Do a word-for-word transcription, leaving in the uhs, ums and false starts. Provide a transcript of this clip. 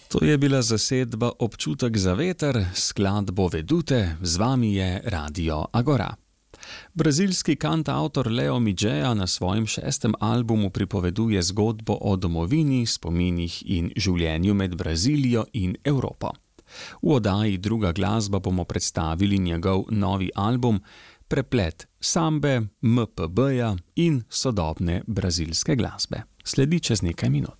To je bila zasedba Občutek za veter, skladbo vedute, z vami je Radio Agora. Brazilski kantavtor Leo Midgeja na svojem šestem albumu pripoveduje zgodbo o domovini, spominih in življenju med Brazilijo in Evropo. V oddaji Druga glasba bomo predstavili njegov novi album, preplet sambe, M P B-ja in sodobne brazilske glasbe. Sledi čez nekaj minut.